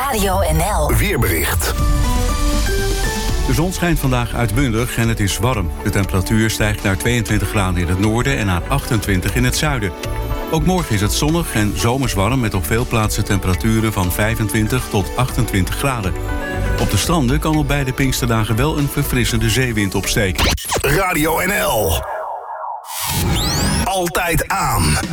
Radio NL. Weerbericht. De zon schijnt vandaag uitbundig en het is warm. De temperatuur stijgt naar 22 graden in het noorden en naar 28 in het zuiden. Ook morgen is het zonnig en zomers warm met op veel plaatsen temperaturen van 25 tot 28 graden. Op de stranden kan op beide Pinksterdagen wel een verfrissende zeewind opsteken. Radio NL. Altijd aan.